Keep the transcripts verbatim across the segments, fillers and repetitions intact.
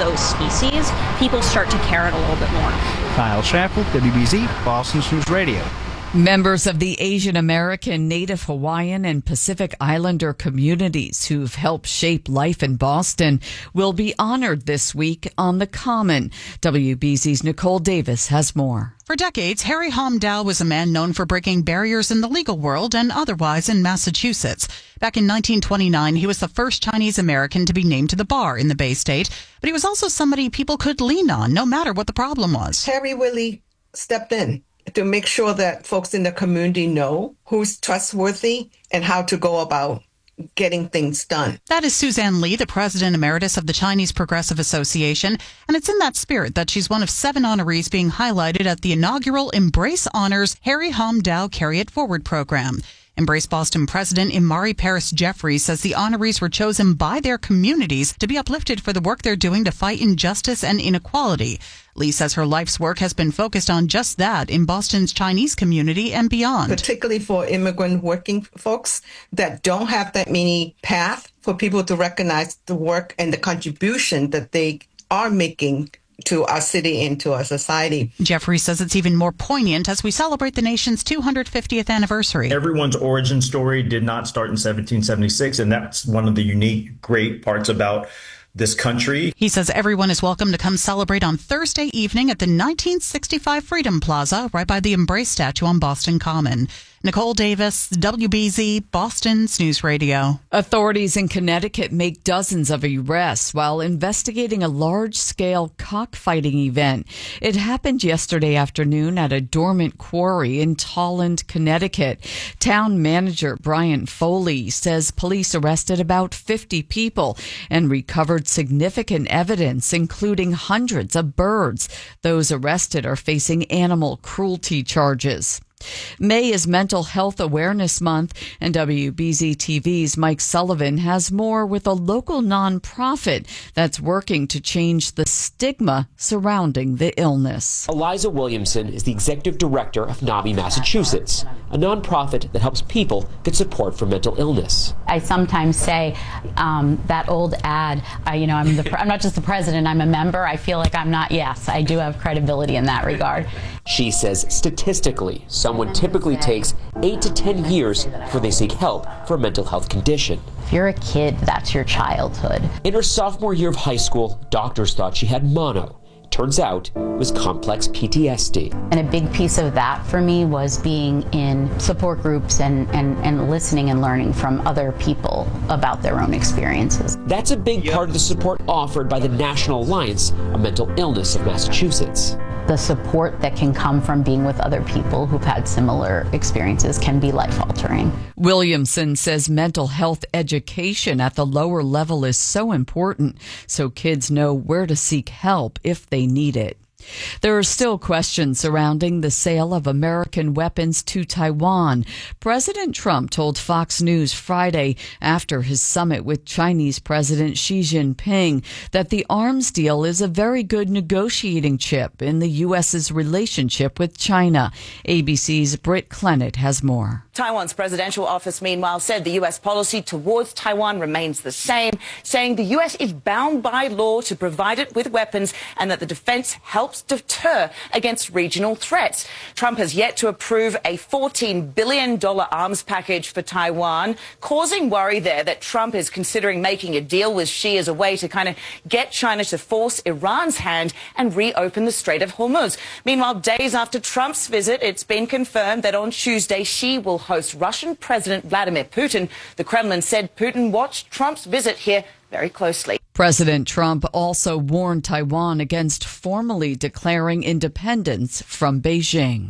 those species, people start to care it a little bit more. Kyle Chappell, W B Z, Boston News Radio. Members of the Asian American, Native Hawaiian, and Pacific Islander communities who've helped shape life in Boston will be honored this week on the Common. W B Z's Nicole Davis has more. For decades, Harry Hom Dow was a man known for breaking barriers in the legal world and otherwise in Massachusetts. Back in nineteen twenty-nine, he was the first Chinese American to be named to the bar in the Bay State, but he was also somebody people could lean on no matter what the problem was. Harry really stepped in to make sure that folks in the community know who's trustworthy and how to go about getting things done. That is Suzanne Lee, the president emeritus of the Chinese Progressive Association, and it's in that spirit that she's one of seven honorees being highlighted at the inaugural Embrace Honors Harry Hom Dow Carry It Forward program. Embrace Boston President Imari Paris Jeffries says the honorees were chosen by their communities to be uplifted for the work they're doing to fight injustice and inequality. Lee says her life's work has been focused on just that in Boston's Chinese community and beyond. Particularly for immigrant working folks that don't have that many path for people to recognize the work and the contribution that they are making to our city and to our society. Jeffrey says it's even more poignant as we celebrate the nation's two hundred fiftieth anniversary. Everyone's origin story did not start in seventeen seventy-six, and that's one of the unique, great parts about this country. He says everyone is welcome to come celebrate on Thursday evening at the nineteen sixty-five Freedom Plaza, right by the Embrace statue on Boston Common. Nicole Davis, W B Z, Boston's News Radio. Authorities in Connecticut make dozens of arrests while investigating a large-scale cockfighting event. It happened yesterday afternoon at a dormant quarry in Tolland, Connecticut. Town manager Brian Foley says police arrested about fifty people and recovered significant evidence, including hundreds of birds. Those arrested are facing animal cruelty charges. May is Mental Health Awareness Month, and W B Z T V's Mike Sullivan has more with a local nonprofit that's working to change the stigma surrounding the illness. Eliza Williamson is the executive director of NAMI Massachusetts, a nonprofit that helps people get support for mental illness. I sometimes say um, that old ad, uh, you know, I'm, the, I'm not just the president, I'm a member. I feel like I'm not, yes, I do have credibility in that regard. She says statistically, someone typically takes eight to ten years before they seek help for a mental health condition. If you're a kid, that's your childhood. In her sophomore year of high school, doctors thought she had mono. Turns out it was complex P T S D. And a big piece of that for me was being in support groups and, and, and listening and learning from other people about their own experiences. That's a big part of the support offered by the National Alliance on Mental Illness of Massachusetts. The support that can come from being with other people who've had similar experiences can be life-altering. Williamson says mental health education at the lower level is so important so kids know where to seek help if they need it. There are still questions surrounding the sale of American weapons to Taiwan. President Trump told Fox News Friday after his summit with Chinese President Xi Jinping that the arms deal is a very good negotiating chip in the U S's relationship with China. A B C's Britt Clennett has more. Taiwan's presidential office, meanwhile, said the U S policy towards Taiwan remains the same, saying the U S is bound by law to provide it with weapons and that the defense helps deter against regional threats. Trump has yet to approve a fourteen billion dollars arms package for Taiwan, causing worry there that Trump is considering making a deal with Xi as a way to kind of get China to force Iran's hand and reopen the Strait of Hormuz. Meanwhile, days after Trump's visit, it's been confirmed that on Tuesday, Xi will host Russian President Vladimir Putin. The Kremlin said Putin watched Trump's visit here very closely. President Trump also warned Taiwan against formally declaring independence from Beijing.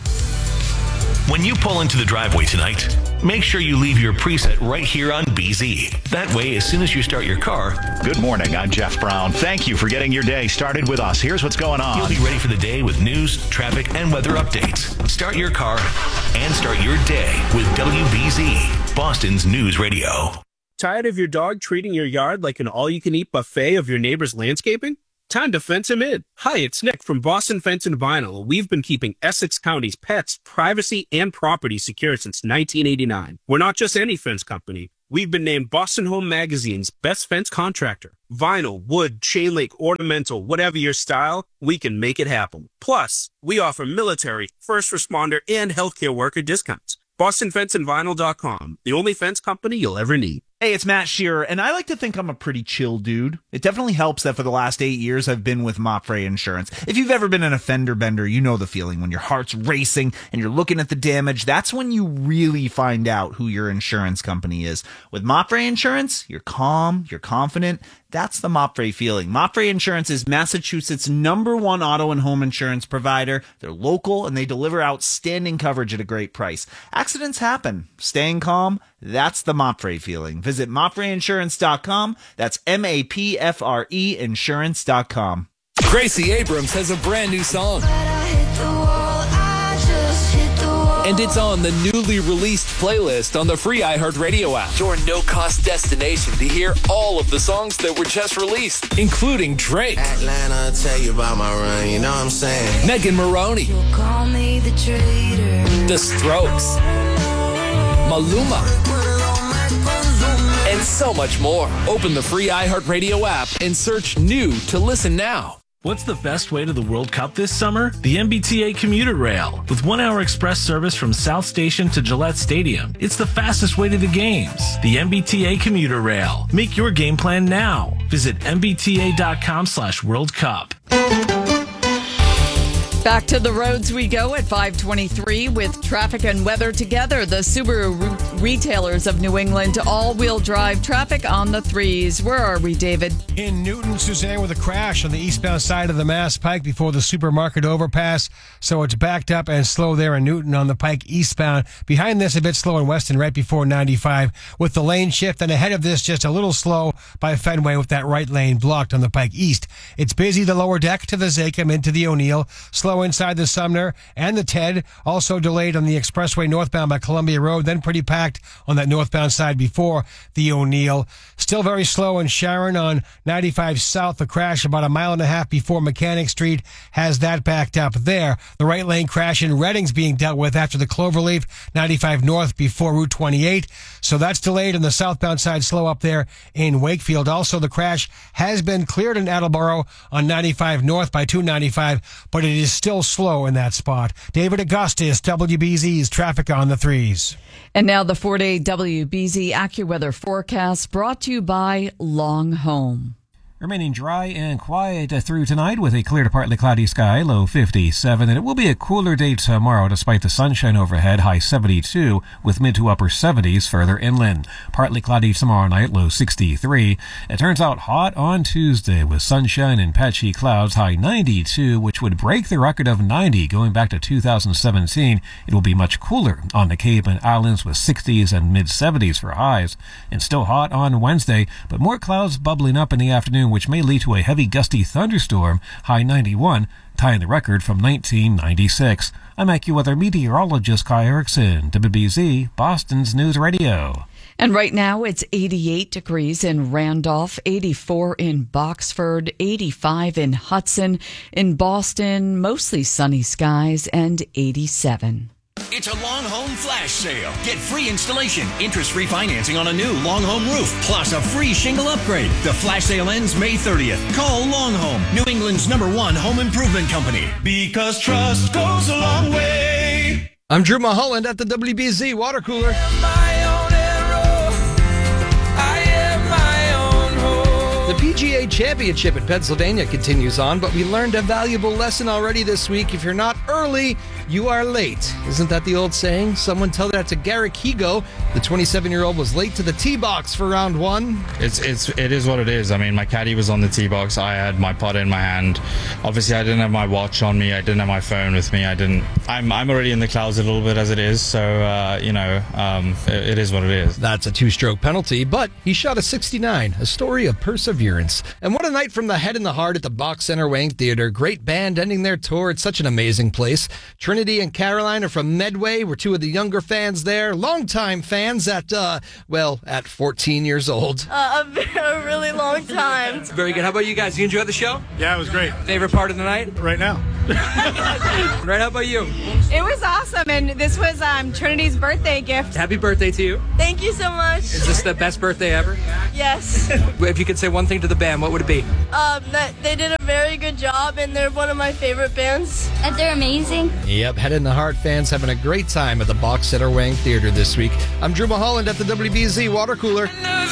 When you pull into the driveway tonight, make sure you leave your preset right here on B Z. That way, as soon as you start your car... Good morning, I'm Jeff Brown. Thank you for getting your day started with us. Here's what's going on. You'll be ready for the day with news, traffic, and weather updates. Start your car and start your day with W B Z, Boston's News Radio. Tired of your dog treating your yard like an all-you-can-eat buffet of your neighbor's landscaping? Time to fence him in. Hi, it's Nick from Boston Fence and Vinyl. We've been keeping Essex County's pets, privacy, and property secure since nineteen eighty-nine. We're not just any fence company. We've been named Boston Home Magazine's best fence contractor. Vinyl, wood, chain link, ornamental, whatever your style, we can make it happen. Plus, we offer military, first responder, and healthcare worker discounts. Boston Fence and Vinyl dot com, the only fence company you'll ever need. Hey, it's Matt Shearer, and I like to think I'm a pretty chill dude. It definitely helps that for the last eight years I've been with Mopfre Insurance. If you've ever been in a fender bender, you know the feeling when your heart's racing and you're looking at the damage. That's when you really find out who your insurance company is. With Mopfre Insurance, you're calm, you're confident. That's the Mopfre feeling. Mopfre Insurance is Massachusetts' number one auto and home insurance provider. They're local and they deliver outstanding coverage at a great price. Accidents happen. Staying calm, that's the Mopfre feeling. Visit Mopfre Insurance dot com. That's M A P F R E Insurance dot com. Gracie Abrams has a brand new song. And it's on the newly released playlist on the free iHeartRadio app. Your no-cost destination to hear all of the songs that were just released, including Drake, Atlanta, tell you about my run, you know what I'm saying? Megan Maroney, Call me the traitor. The Strokes, Maluma, and so much more. Open the free iHeartRadio app and search new to listen now. What's the best way to the World Cup this summer? The M B T A Commuter Rail. With one-hour express service from South Station to Gillette Stadium, it's the fastest way to the games. The M B T A Commuter Rail. Make your game plan now. Visit M B T A dot com slash World Cup. Back to the roads we go at five twenty-three with traffic and weather together. The Subaru re- retailers of New England all-wheel drive traffic on the threes. Where are we, David? In Newton, Suzanne, with a crash on the eastbound side of the Mass Pike before the supermarket overpass. So it's backed up and slow there in Newton on the Pike eastbound. Behind this, a bit slow in Weston right before ninety-five with the lane shift. And ahead of this, just a little slow by Fenway with that right lane blocked on the Pike east. It's busy the lower deck to the Zakim into the O'Neill. Slow inside the Sumner and the Ted, also delayed on the expressway northbound by Columbia Road, then pretty packed on that northbound side before the O'Neill. Still very slow in Sharon on ninety-five south. The crash about a mile and a half before Mechanic Street has that backed up there. The right lane crash in Reading's being dealt with after the Cloverleaf, ninety-five north before Route twenty-eight. So that's delayed on the southbound side, slow up there in Wakefield. Also, the crash has been cleared in Attleboro on ninety-five north by two ninety-five, but it is still slow in that spot. David Augustus, W B Z's traffic on the threes. And now the four-day W B Z AccuWeather forecast brought to you by Long Home. Remaining dry and quiet through tonight with a clear to partly cloudy sky, low fifty-seven. And it will be a cooler day tomorrow despite the sunshine overhead, high seventy-two, with mid to upper seventies further inland. Partly cloudy tomorrow night, low sixty-three. It turns out hot on Tuesday with sunshine and patchy clouds, high ninety-two, which would break the record of ninety going back to two thousand seventeen. It will be much cooler on the Cape and Islands with sixties and mid seventies for highs. And still hot on Wednesday, but more clouds bubbling up in the afternoon, which may lead to a heavy gusty thunderstorm, high ninety-one, tying the record from nineteen ninety-six. I'm AccuWeather meteorologist Kai Erickson, W B Z, Boston's News Radio. And right now it's eighty-eight degrees in Randolph, eighty-four in Boxford, eighty-five in Hudson, in Boston, mostly sunny skies, and eighty-seven. It's a Long Home flash sale. Get free installation, interest-free financing on a new Long Home roof, plus a free shingle upgrade. The flash sale ends May thirtieth. Call Long Home, New England's number one home improvement company. Because trust goes a long way. I'm Drew Mulholland at the W B Z Water Cooler. The P G A Championship in Pennsylvania continues on, but we learned a valuable lesson already this week. If you're not early, you are late. Isn't that the old saying? Someone tell that to Garrick Higo. The twenty-seven-year-old was late to the tee box for round one. It's it's it is what it is. I mean, my caddy was on the tee box. I had my putt in my hand. Obviously, I didn't have my watch on me. I didn't have my phone with me. I didn't. I'm I'm already in the clouds a little bit as it is. So uh, you know, um, it, it is what it is. That's a two-stroke penalty, but he shot a sixty-nine. A story of perseverance. And what a night from the head and the heart at the Box Center Wayne Theater. Great band ending their tour. It's such an amazing place. Trinity and Caroline are from Medway. We're two of the younger fans there. Longtime fans at, uh, well, at fourteen years old. Uh, a, a really long time. Very good. How about you guys? You enjoyed the show? Yeah, it was great. Favorite part of the night? Right now. Right, how about you? It was awesome, and this was um, Trinity's birthday gift. Happy birthday to you. Thank you so much. Is this the best birthday ever? Yes. If you could say one thing to the band, what would it be? Um, that they did a very good job, and they're one of my favorite bands. And they're amazing. Yep, Head in the Heart fans having a great time at the Box Center Wang Theater this week. I'm Drew Mulholland at the W B Z Water Cooler.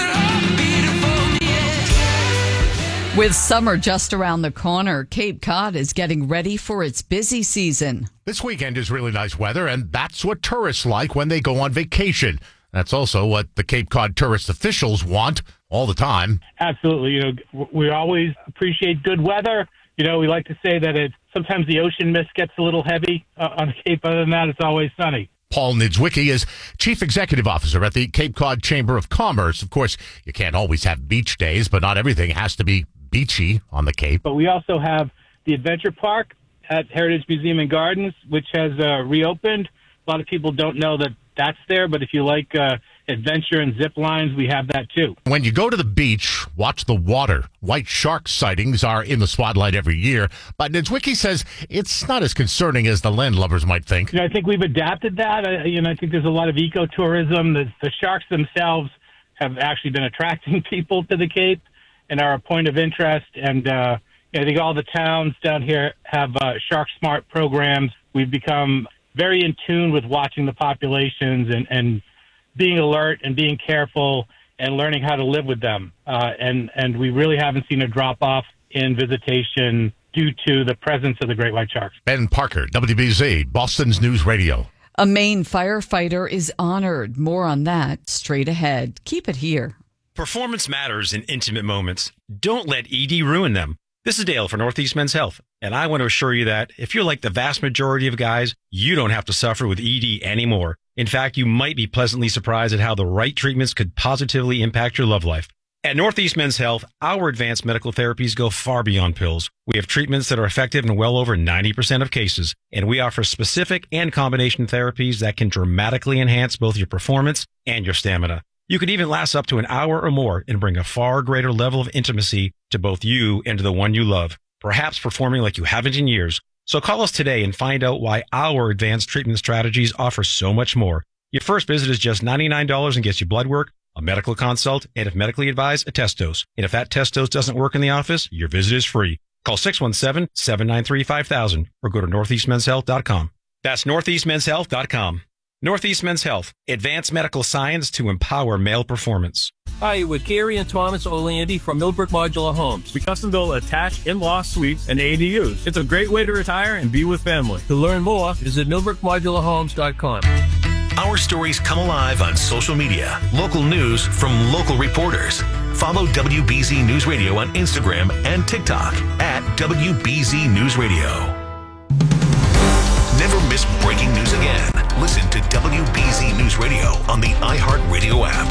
With summer just around the corner, Cape Cod is getting ready for its busy season. This weekend is really nice weather, and that's what tourists like when they go on vacation. That's also what the Cape Cod tourist officials want all the time. Absolutely. You know, we always appreciate good weather. You know, we like to say that it sometimes the ocean mist gets a little heavy uh, on the Cape. Other than that, it's always sunny. Paul Niedzwiecki is Chief Executive Officer at the Cape Cod Chamber of Commerce. Of course, you can't always have beach days, but not everything has to be beachy on the Cape. But we also have the Adventure Park at Heritage Museum and Gardens, which has uh, reopened. A lot of people don't know that that's there, but if you like uh, adventure and zip lines, we have that too. When you go to the beach, watch the water. White shark sightings are in the spotlight every year, but Niedzwiecki says it's not as concerning as the landlubbers might think. You know, I think we've adapted that. I, you know, I think there's a lot of ecotourism. The, the sharks themselves have actually been attracting people to the Cape and are a point of interest. And uh, I think all the towns down here have uh, Shark Smart programs. We've become very in tune with watching the populations and, and being alert and being careful and learning how to live with them. Uh, and, and we really haven't seen a drop-off in visitation due to the presence of the great white sharks. Ben Parker, W B Z, Boston's News Radio. A Maine firefighter is honored. More on that straight ahead. Keep it here. Performance matters in intimate moments. Don't let E D ruin them. This is Dale for Northeast Men's Health, and I want to assure you that if you're like the vast majority of guys, you don't have to suffer with E D anymore. In fact, you might be pleasantly surprised at how the right treatments could positively impact your love life. At Northeast Men's Health, our advanced medical therapies go far beyond pills. We have treatments that are effective in well over ninety percent of cases, and we offer specific and combination therapies that can dramatically enhance both your performance and your stamina. You can even last up to an hour or more and bring a far greater level of intimacy to both you and to the one you love, perhaps performing like you haven't in years. So call us today and find out why our advanced treatment strategies offer so much more. Your first visit is just ninety-nine dollars and gets you blood work, a medical consult, and if medically advised, a test dose. And if that test dose doesn't work in the office, your visit is free. Call six one seven, seven nine three, five thousand or go to northeast men's health dot com. That's northeast men's health dot com. Northeast Men's Health, advanced medical science to empower male performance. Hi, with Gary and Thomas O'Landy from Millbrook Modular Homes. We custom build attached in-law suites and A D Us. It's a great way to retire and be with family. To learn more, visit millbrook modular homes dot com. Our stories come alive on social media. Local news from local reporters. Follow W B Z News Radio on Instagram and TikTok at W B Z News Radio. Never miss breaking news again. Listen to W B Z News Radio on the iHeartRadio app.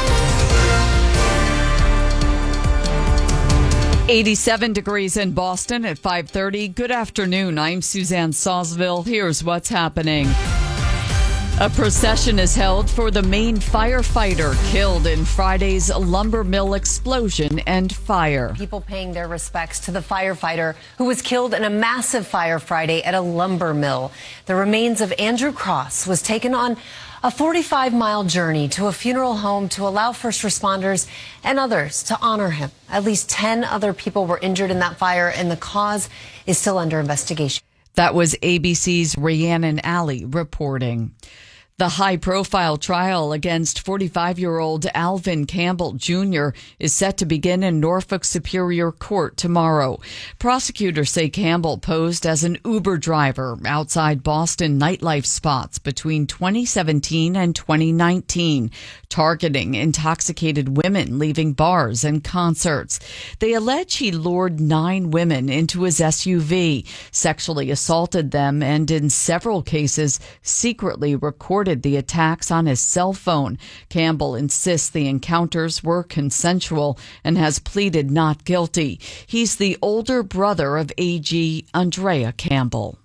eighty-seven degrees in Boston at five thirty. Good afternoon. I'm Suzanne Sawsville. Here's what's happening. A procession is held for the Maine firefighter killed in Friday's lumber mill explosion and fire. People paying their respects to the firefighter who was killed in a massive fire Friday at a lumber mill. The remains of Andrew Cross was taken on a forty-five mile journey to a funeral home to allow first responders and others to honor him. At least ten other people were injured in that fire, and the cause is still under investigation. That was A B C's Rhiannon Alley reporting. The high-profile trial against forty-five-year-old Alvin Campbell Junior is set to begin in Norfolk Superior Court tomorrow. Prosecutors say Campbell posed as an Uber driver outside Boston nightlife spots between twenty seventeen and twenty nineteen, targeting intoxicated women leaving bars and concerts. They allege he lured nine women into his S U V, sexually assaulted them, and in several cases secretly recorded the attacks on his cell phone. Campbell insists the encounters were consensual and has pleaded not guilty. He's the older brother of A G Andrea Campbell.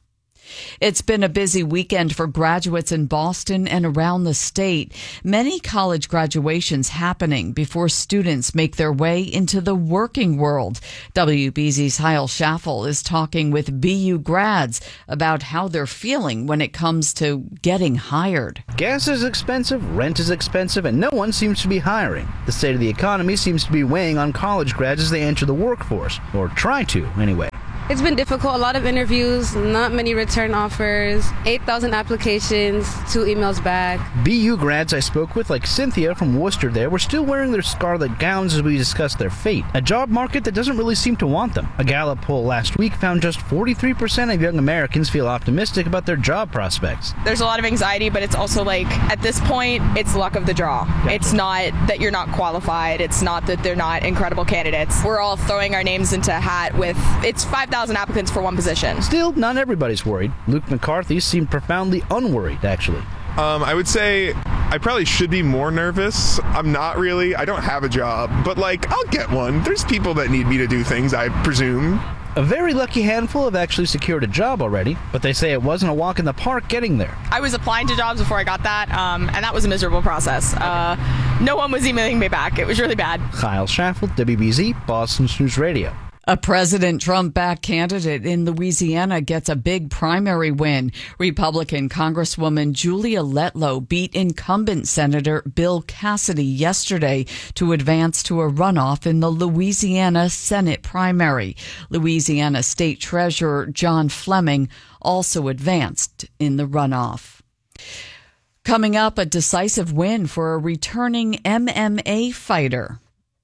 It's been a busy weekend for graduates in Boston and around the state. Many college graduations happening before students make their way into the working world. W B Z's Kyle Schaffel is talking with B U grads about how they're feeling when it comes to getting hired. Gas is expensive, rent is expensive, and no one seems to be hiring. The state of the economy seems to be weighing on college grads as they enter the workforce, or try to, anyway. It's been difficult. A lot of interviews, not many return offers, eight thousand applications, two emails back. B U grads I spoke with, like Cynthia from Worcester there, were still wearing their scarlet gowns as we discussed their fate. A job market that doesn't really seem to want them. A Gallup poll last week found just forty-three percent of young Americans feel optimistic about their job prospects. There's a lot of anxiety, but it's also like, at this point, it's luck of the draw. Gotcha. It's not that you're not qualified. It's not that they're not incredible candidates. We're all throwing our names into a hat with, it's five thousand applicants for one position. Still, not everybody's worried. Luke McCarthy seemed profoundly unworried, actually. Um, I would say I probably should be more nervous. I'm not really. I don't have a job, but like, I'll get one. There's people that need me to do things, I presume. A very lucky handful have actually secured a job already, but they say it wasn't a walk in the park getting there. I was applying to jobs before I got that, um, and that was a miserable process. Uh, no one was emailing me back. It was really bad. Kyle Schaffel, W B Z, Boston News Radio. A President Trump-backed candidate in Louisiana gets a big primary win. Republican Congresswoman Julia Letlow beat incumbent Senator Bill Cassidy yesterday to advance to a runoff in the Louisiana Senate primary. Louisiana State Treasurer John Fleming also advanced in the runoff. Coming up, a decisive win for a returning M M A fighter.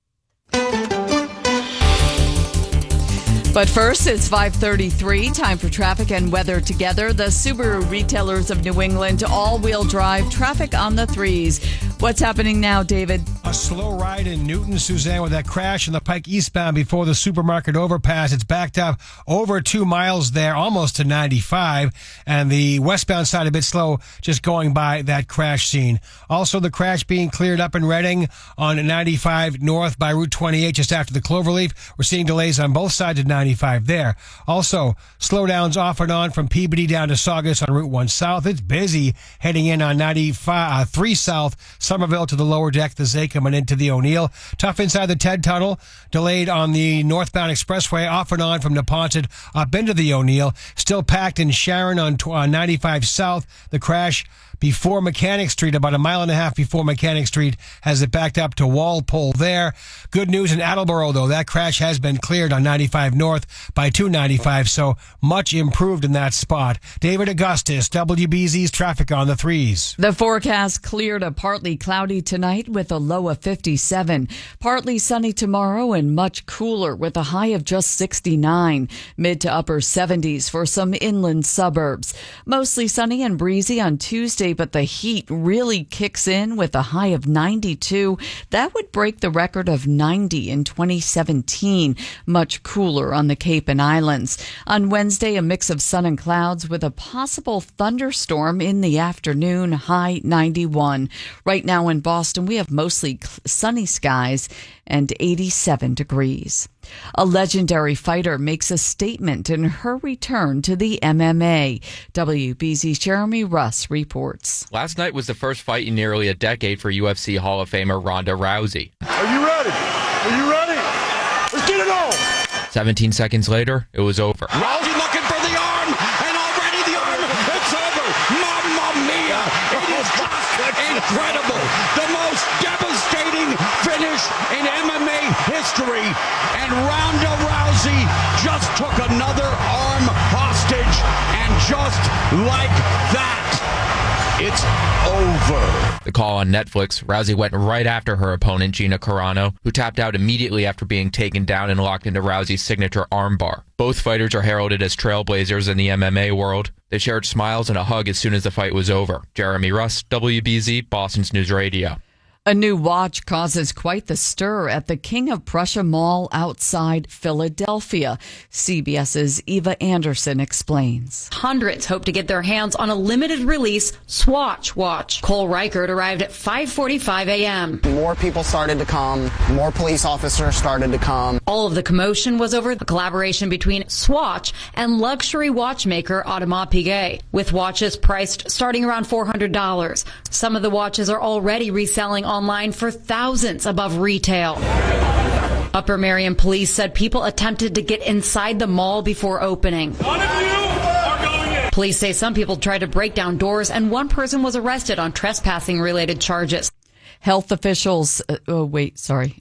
But first, it's five thirty-three. Time for traffic and weather together. The Subaru retailers of New England all-wheel drive traffic on the threes. What's happening now, David? A slow ride in Newton, Suzanne, with that crash in the Pike eastbound before the supermarket overpass. It's backed up over two miles there, almost to ninety-five. And the westbound side a bit slow, just going by that crash scene. Also, the crash being cleared up in Reading on ninety-five north by Route twenty-eight, just after the Cloverleaf. We're seeing delays on both sides of ninety-five there. Also, slowdowns off and on from Peabody down to Saugus on Route one south. It's busy heading in on ninety-five, uh, three south, Somerville to the lower deck, the Zachem, and into the O'Neill. Tough inside the Ted Tunnel. Delayed on the northbound expressway off and on from Neponset up into the O'Neill. Still packed in Sharon on, on ninety-five south. The crash before Mechanic Street, about a mile and a half before Mechanic Street, has it backed up to Walpole there. Good news in Attleboro, though. That crash has been cleared on ninety-five north by two ninety-five, so much improved in that spot. David Augustus, W B Z's traffic on the threes. The forecast cleared to partly cloudy tonight with a low of fifty-seven. Partly sunny tomorrow and much cooler with a high of just sixty-nine. Mid to upper seventies for some inland suburbs. Mostly sunny and breezy on Tuesday, but the heat really kicks in with a high of ninety-two. That would break the record of ninety in twenty seventeen. Much cooler on the Cape and Islands. On Wednesday, a mix of sun and clouds with a possible thunderstorm in the afternoon, high ninety-one. Right now in Boston, we have mostly sunny skies and eighty-seven degrees. A legendary fighter makes a statement in her return to the M M A. W B Z's Jeremy Russ reports. Last night was the first fight in nearly a decade for U F C Hall of Famer Ronda Rousey. Are you ready? Are you ready? Let's get it on! seventeen seconds later, it was over. Rousey looking for the arm, and already the arm, it's over! Mamma mia! It is just incredible! The most devastating finish in M M A history, and Ronda Rousey just took another arm hostage, and just like that, it's over. The call on Netflix, Rousey went right after her opponent, Gina Carano, who tapped out immediately after being taken down and locked into Rousey's signature armbar. Both fighters are heralded as trailblazers in the M M A world. They shared smiles and a hug as soon as the fight was over. Jeremy Russ, W B Z, Boston's News Radio. A new watch causes quite the stir at the King of Prussia Mall outside Philadelphia. CBS's Eva Anderson explains. Hundreds hope to get their hands on a limited release Swatch watch. Cole Reichert arrived at five forty-five a.m. More people started to come. More police officers started to come. All of the commotion was over the collaboration between Swatch and luxury watchmaker Audemars Piguet, with watches priced starting around four hundred dollars. Some of the watches are already reselling online for thousands above retail. Upper Marion police said people attempted to get inside the mall before opening. None of you are going in. Police say some people tried to break down doors, and one person was arrested on trespassing-related charges. Health officials, uh, oh wait, sorry,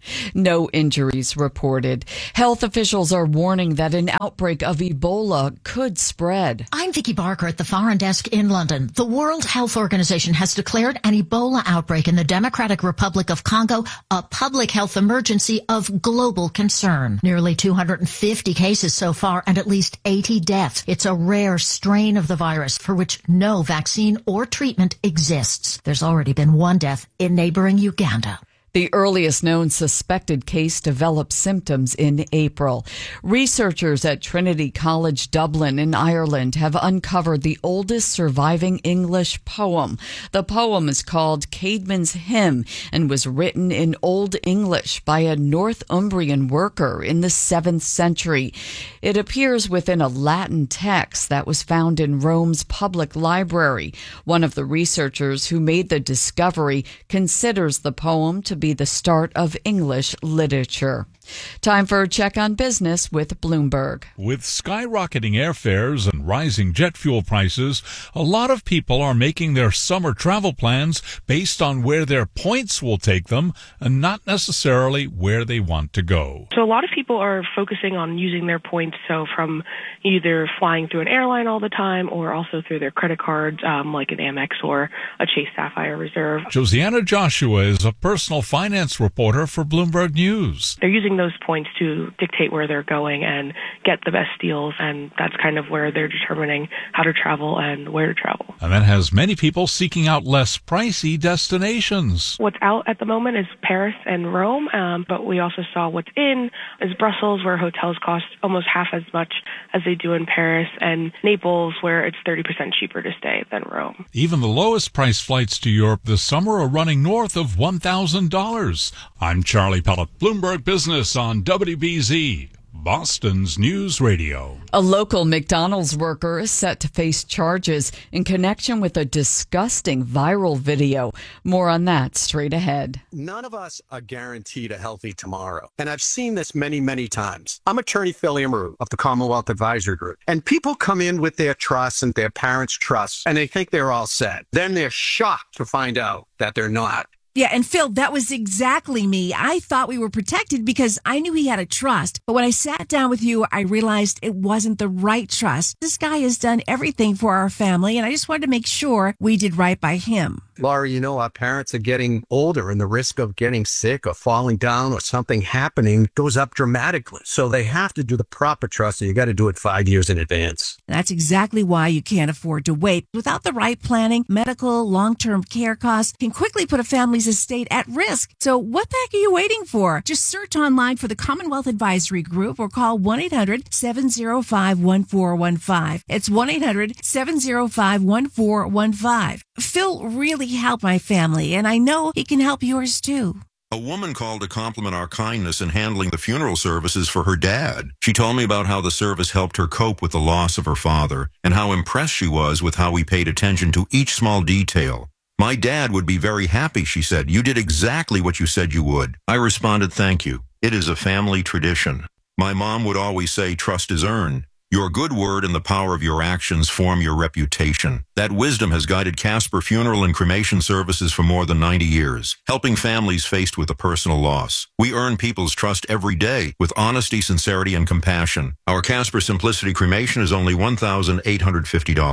no injuries reported. Health officials are warning that an outbreak of Ebola could spread. I'm Vicky Barker at the Foreign Desk in London. The World Health Organization has declared an Ebola outbreak in the Democratic Republic of Congo a public health emergency of global concern. Nearly two hundred fifty cases so far and at least eighty deaths. It's a rare strain of the virus for which no vaccine or treatment exists. There's already been one death in neighboring Uganda. The earliest known suspected case developed symptoms in April. Researchers at Trinity College Dublin in Ireland have uncovered the oldest surviving English poem. The poem is called Caedmon's Hymn and was written in Old English by a Northumbrian worker in the seventh century. It appears within a Latin text that was found in Rome's public library. One of the researchers who made the discovery considers the poem to be the start of English literature. Time for a check on business with Bloomberg. With skyrocketing airfares and rising jet fuel prices, a lot of people are making their summer travel plans based on where their points will take them and not necessarily where they want to go. So a lot of people are focusing on using their points, so from either flying through an airline all the time or also through their credit cards, um, like an Amex or a Chase Sapphire Reserve. Josiana Joshua is a personal finance reporter for Bloomberg News. They're using those points to dictate where they're going and get the best deals, and that's kind of where they're determining how to travel and where to travel. And that has many people seeking out less pricey destinations. What's out at the moment is Paris and Rome, um, but we also saw what's in is Brussels, where hotels cost almost half as much as they do in Paris, and Naples, where it's thirty percent cheaper to stay than Rome. Even the lowest price flights to Europe this summer are running north of one thousand dollars. I'm Charlie Pellet, Bloomberg Business on W B Z, Boston's News Radio. A local McDonald's worker is set to face charges in connection with a disgusting viral video. More on that straight ahead. None of us are guaranteed a healthy tomorrow. And I've seen this many, many times. I'm attorney Phil Amaru of the Commonwealth Advisory Group. And people come in with their trust and their parents' trust, and they think they're all set. Then they're shocked to find out that they're not. Yeah, and Phil, that was exactly me. I thought we were protected because I knew he had a trust. But when I sat down with you, I realized it wasn't the right trust. This guy has done everything for our family, and I just wanted to make sure we did right by him. Laura, you know, our parents are getting older and the risk of getting sick or falling down or something happening goes up dramatically. So they have to do the proper trust, and you got to do it five years in advance. That's exactly why you can't afford to wait. Without the right planning, medical, long-term care costs can quickly put a family's estate at risk. So what the heck are you waiting for? Just search online for the Commonwealth Advisory Group or call one eight hundred seven oh five one four one five. It's one eight hundred seven oh five one four one five. Phil really helped my family, and I know he can help yours too. A woman called to compliment our kindness in handling the funeral services for her dad. She told me about how the service helped her cope with the loss of her father and how impressed she was with how we paid attention to each small detail. My dad would be very happy, she said. You did exactly what you said you would. I responded, thank you. It is a family tradition. My mom would always say, trust is earned. Your good word and the power of your actions form your reputation. That wisdom has guided Casper Funeral and Cremation Services for more than ninety years, helping families faced with a personal loss. We earn people's trust every day with honesty, sincerity, and compassion. Our Casper Simplicity Cremation is only one thousand eight hundred fifty dollars.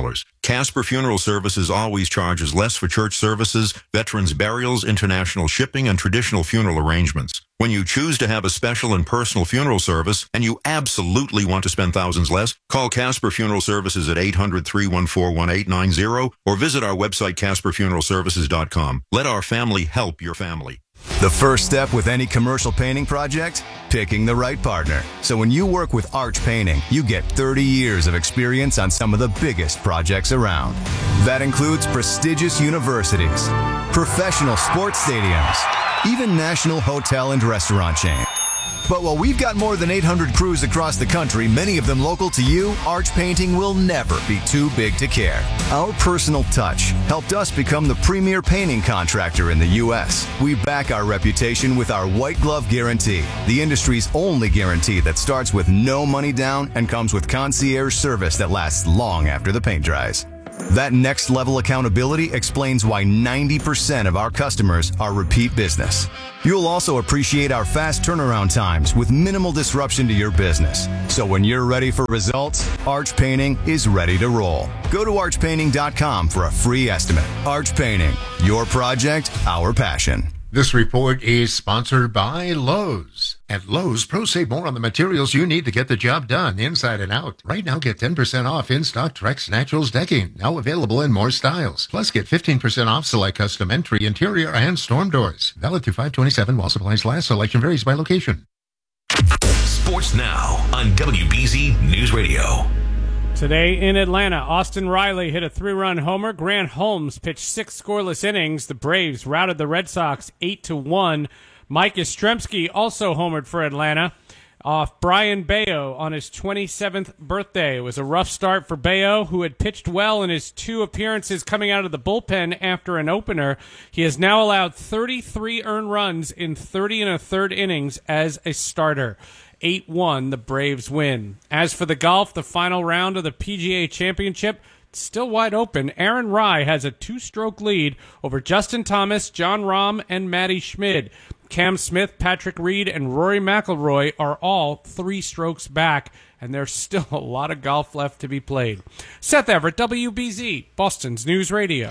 Casper Funeral Services always charges less for church services, veterans burials, international shipping, and traditional funeral arrangements. When you choose to have a special and personal funeral service, and you absolutely want to spend thousands less, call Casper Funeral Services at eight hundred, three one four, one eight nine zero or visit our website, casper funeral services dot com. Let our family help your family. The first step with any commercial painting project? Picking the right partner. So when you work with Arch Painting, you get thirty years of experience on some of the biggest projects around. That includes prestigious universities, professional sports stadiums, even national hotel and restaurant chains. But while we've got more than eight hundred crews across the country, many of them local to you, Arch Painting will never be too big to care. Our personal touch helped us become the premier painting contractor in the U S. We back our reputation with our White Glove Guarantee, the industry's only guarantee that starts with no money down and comes with concierge service that lasts long after the paint dries. That next level accountability explains why ninety percent of our customers are repeat business. You'll also appreciate our fast turnaround times with minimal disruption to your business. So when you're ready for results, Arch Painting is ready to roll. Go to arch painting dot com for a free estimate. Arch Painting, your project, our passion. This report is sponsored by Lowe's. At Lowe's, pros save more on the materials you need to get the job done, inside and out. Right now, get ten percent off in-stock Trex Naturals decking, now available in more styles. Plus, get fifteen percent off select custom entry, interior, and storm doors. Valid through five twenty-seven while supplies last. Selection varies by location. Sports now on W B Z News Radio. Today in Atlanta, Austin Riley hit a three-run homer. Grant Holmes pitched six scoreless innings. The Braves routed the Red Sox eight to one. Mike Yastrzemski also homered for Atlanta off Brian Bayo on his twenty-seventh birthday. It was a rough start for Bayo, who had pitched well in his two appearances coming out of the bullpen after an opener. He has now allowed thirty-three earned runs in thirty and a third innings as a starter. eight one, the Braves win. As for the golf, the final round of the P G A Championship, still wide open. Aaron Rai has a two-stroke lead over Justin Thomas, John Rahm, and Matty Schmid. Cam Smith, Patrick Reed, and Rory McIlroy are all three strokes back, and there's still a lot of golf left to be played. Seth Everett, W B Z, Boston's News Radio.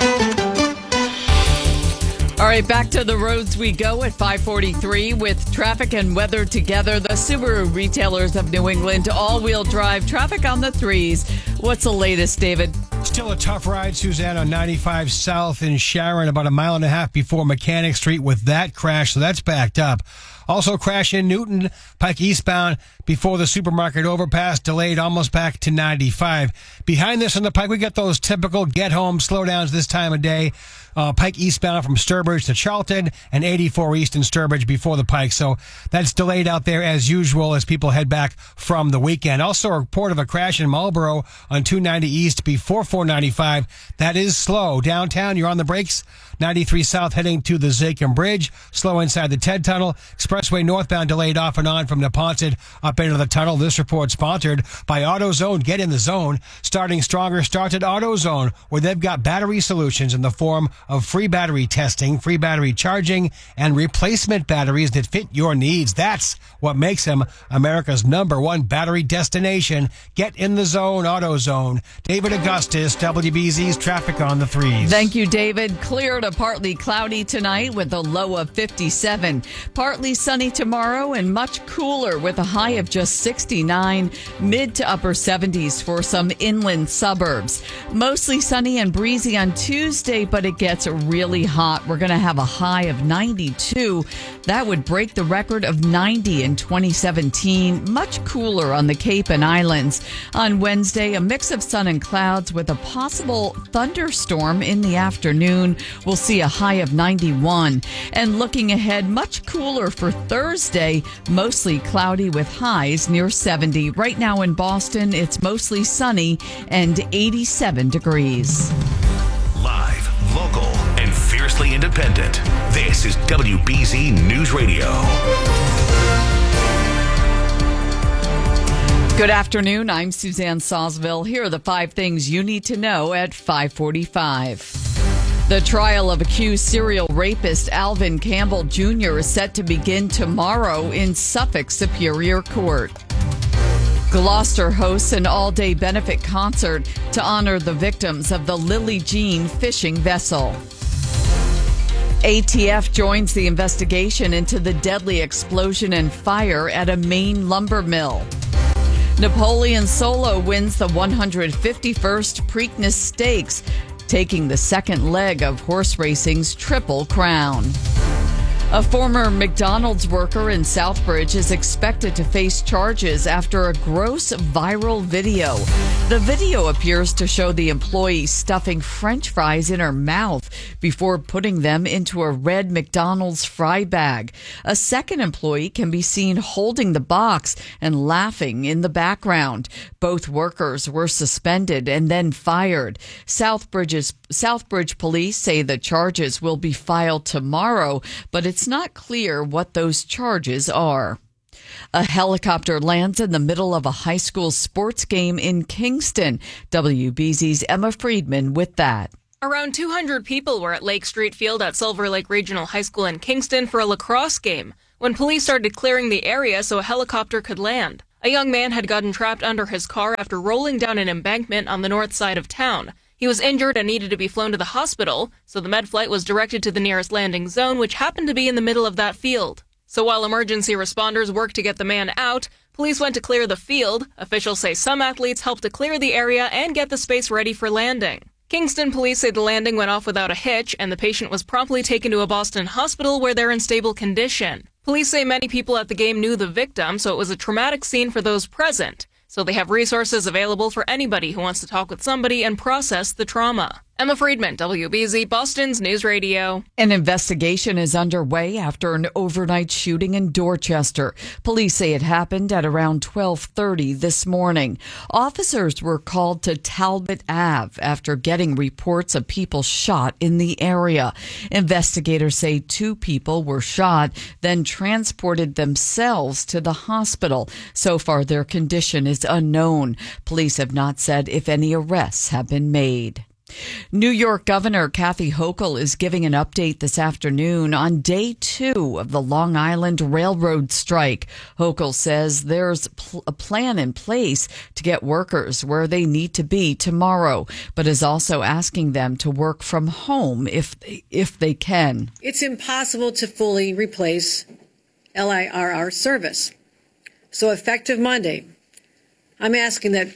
All right, back to the roads we go at five forty-three with traffic and weather together. The Subaru retailers of New England, all-wheel drive traffic on the threes. What's the latest, David? Still a tough ride, Suzanne, on ninety-five South in Sharon, about a mile and a half before Mechanic Street with that crash, so that's backed up. Also crash in Newton, Pike eastbound before the supermarket overpass, delayed almost back to ninety-five. Behind this on the Pike, we got those typical get-home slowdowns this time of day. Uh, Pike eastbound from Sturbridge to Charlton, and eighty-four east in Sturbridge before the Pike. So that's delayed out there as usual as people head back from the weekend. Also a report of a crash in Marlboro on two ninety east before four ninety-five. That is slow. Downtown, you're on the brakes. ninety-three South heading to the Zakim Bridge. Slow inside the Ted Tunnel. Expressway northbound delayed off and on from Neponset up into the tunnel. This report sponsored by AutoZone. Get in the zone. Starting stronger starts at AutoZone, where they've got battery solutions in the form of free battery testing, free battery charging, and replacement batteries that fit your needs. That's what makes them America's number one battery destination. Get in the zone, AutoZone. David Augustus, W B Z's traffic on the threes. Thank you, David. Clear to partly cloudy tonight with a low of fifty-seven. Partly sunny tomorrow and much cooler with a high of just sixty-nine. Mid to upper seventies for some inland suburbs. Mostly sunny and breezy on Tuesday, but it gets really hot. We're going to have a high of ninety-two. That would break the record of ninety in twenty seventeen. Much cooler on the Cape and Islands. On Wednesday, a mix of sun and clouds with a possible thunderstorm in the afternoon. We'll see a high of ninety-one. And looking ahead, much cooler for Thursday. Mostly cloudy with highs near seventy. Right now in Boston, it's mostly sunny and eighty-seven degrees. Live, local, and fiercely independent. This is W B Z News Radio. Good afternoon. I'm Suzanne Sosville. Here are the five things you need to know at five forty-five. The trial of accused serial rapist Alvin Campbell Junior is set to begin tomorrow in Suffolk Superior Court. Gloucester hosts an all-day benefit concert to honor the victims of the Lily Jean fishing vessel. A T F joins the investigation into the deadly explosion and fire at a Maine lumber mill. Napoleon Solo wins the one hundred fifty-first Preakness Stakes, taking the second leg of horse racing's Triple Crown. A former McDonald's worker in Southbridge is expected to face charges after a gross viral video. The video appears to show the employee stuffing French fries in her mouth before putting them into a red McDonald's fry bag. A second employee can be seen holding the box and laughing in the background. Both workers were suspended and then fired. Southbridge's, Southbridge police say the charges will be filed tomorrow, but it's not clear what those charges are. A helicopter lands in the middle of a high school sports game in Kingston. W B Z's Emma Friedman with that. Around two hundred people were at Lake Street Field at Silver Lake Regional High School in Kingston for a lacrosse game when police started clearing the area so a helicopter could land. A young man had gotten trapped under his car after rolling down an embankment on the north side of town. He was injured and needed to be flown to the hospital, so the med flight was directed to the nearest landing zone, which happened to be in the middle of that field. So while emergency responders worked to get the man out, police went to clear the field. Officials say some athletes helped to clear the area and get the space ready for landing. Kingston police say the landing went off without a hitch, and the patient was promptly taken to a Boston hospital where they're in stable condition. Police say many people at the game knew the victim, so it was a traumatic scene for those present. So they have resources available for anybody who wants to talk with somebody and process the trauma. Emma Friedman, W B Z, Boston's News Radio. An investigation is underway after an overnight shooting in Dorchester. Police say it happened at around twelve thirty this morning. Officers were called to Talbot Avenue after getting reports of people shot in the area. Investigators say two people were shot, then transported themselves to the hospital. So far, their condition is unknown. Police have not said if any arrests have been made. New York Governor Kathy Hochul is giving an update this afternoon on day two of the Long Island Railroad strike. Hochul says there's pl- a plan in place to get workers where they need to be tomorrow, but is also asking them to work from home if they, if they can. It's impossible to fully replace L I R R service. So effective Monday, I'm asking that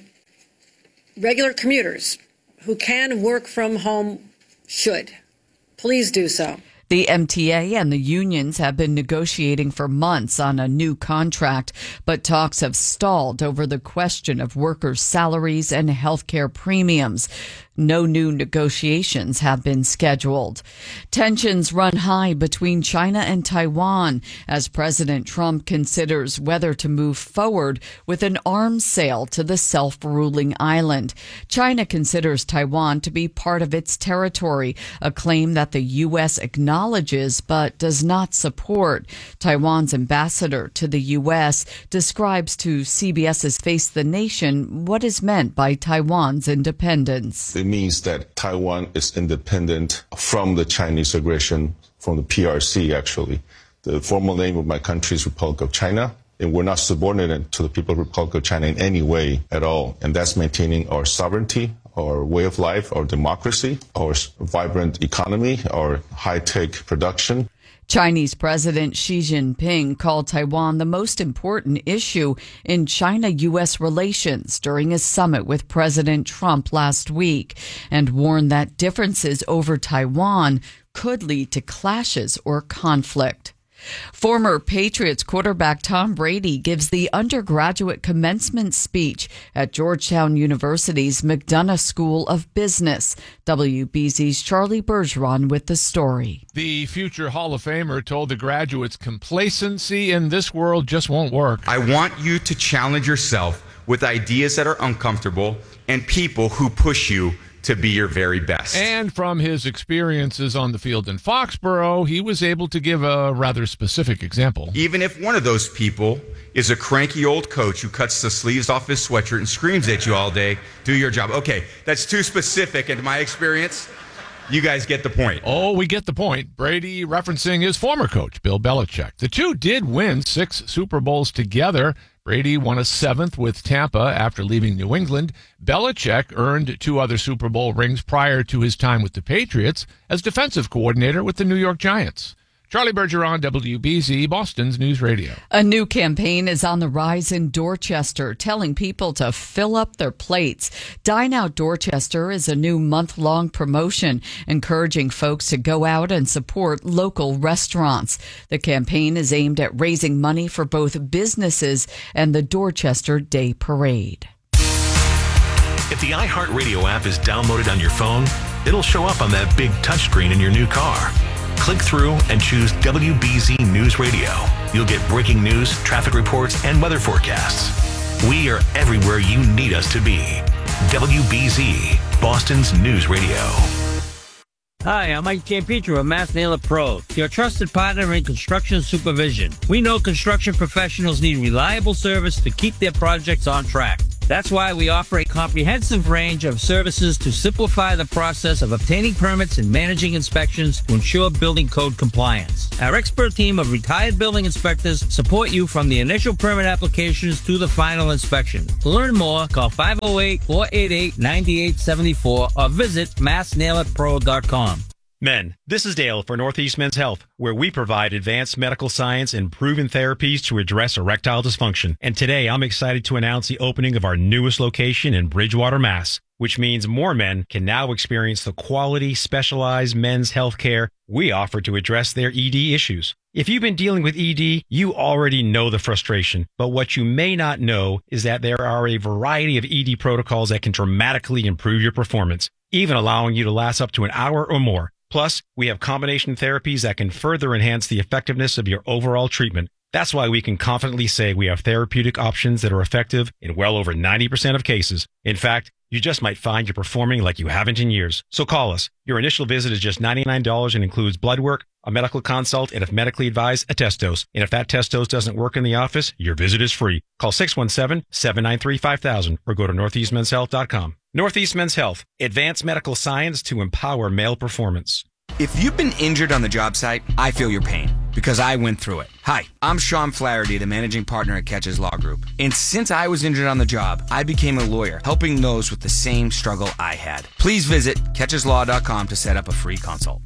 regular commuters who can work from home should. Please do so. The M T A and the unions have been negotiating for months on a new contract, but talks have stalled over the question of workers' salaries and health care premiums. No new negotiations have been scheduled. Tensions run high between China and Taiwan as President Trump considers whether to move forward with an arms sale to the self-ruling island. China considers Taiwan to be part of its territory, a claim that the U S acknowledges but does not support. Taiwan's ambassador to the U S describes to CBS's Face the Nation what is meant by Taiwan's independence. It means that Taiwan is independent from the Chinese aggression, from the P R C, actually. The formal name of my country is Republic of China, and we're not subordinate to the People's Republic of China in any way at all. And that's maintaining our sovereignty, our way of life, our democracy, our vibrant economy, our high-tech production. Chinese President Xi Jinping called Taiwan the most important issue in China-U S relations during a summit with President Trump last week and warned that differences over Taiwan could lead to clashes or conflict. Former Patriots quarterback Tom Brady gives the undergraduate commencement speech at Georgetown University's McDonough School of Business. W B Z's Charlie Bergeron with the story. The future Hall of Famer told the graduates complacency in this world just won't work. I want you to challenge yourself with ideas that are uncomfortable and people who push you to be your very best. And from his experiences on the field in Foxborough, he was able to give a rather specific example. Even if one of those people is a cranky old coach who cuts the sleeves off his sweatshirt and screams at you all day, do your job. Okay, that's too specific in my experience. You guys get the point. Oh, we get the point. Brady referencing his former coach, Bill Belichick. The two did win six Super Bowls together. Brady won a seventh with Tampa after leaving New England. Belichick earned two other Super Bowl rings prior to his time with the Patriots as defensive coordinator with the New York Giants. Charlie Bergeron, W B Z, Boston's News Radio. A new campaign is on the rise in Dorchester, telling people to fill up their plates. Dine Out Dorchester is a new month-long promotion, encouraging folks to go out and support local restaurants. The campaign is aimed at raising money for both businesses and the Dorchester Day Parade. If the iHeartRadio app is downloaded on your phone, it'll show up on that big touchscreen in your new car. Click through and choose W B Z News Radio. You'll get breaking news, traffic reports, and weather forecasts. We are everywhere you need us to be. W B Z, Boston's News Radio. Hi, I'm Mike Giampietro of Mass Nailer Pros, your trusted partner in construction supervision. We know construction professionals need reliable service to keep their projects on track. That's why we offer a comprehensive range of services to simplify the process of obtaining permits and managing inspections to ensure building code compliance. Our expert team of retired building inspectors support you from the initial permit applications to the final inspection. To learn more, call five oh eight, four eight eight, nine eight seven four or visit mass nailer pro dot com. Men, this is Dale for Northeast Men's Health, where we provide advanced medical science and proven therapies to address erectile dysfunction. And today I'm excited to announce the opening of our newest location in Bridgewater, Mass, which means more men can now experience the quality, specialized men's health care we offer to address their E D issues. If you've been dealing with E D, you already know the frustration. But what you may not know is that there are a variety of E D protocols that can dramatically improve your performance, even allowing you to last up to an hour or more. Plus, we have combination therapies that can further enhance the effectiveness of your overall treatment. That's why we can confidently say we have therapeutic options that are effective in well over ninety percent of cases. In fact, you just might find you're performing like you haven't in years. So call us. Your initial visit is just ninety-nine dollars and includes blood work, a medical consult, and if medically advised, a test dose. And if that test dose doesn't work in the office, your visit is free. Call six one seven, seven nine three, five thousand or go to northeast men's health dot com. Northeast Men's Health, advanced medical science to empower male performance. If you've been injured on the job site, I feel your pain because I went through it. Hi, I'm Sean Flaherty, the managing partner at Catches Law Group. And since I was injured on the job, I became a lawyer, helping those with the same struggle I had. Please visit catches law dot com to set up a free consult.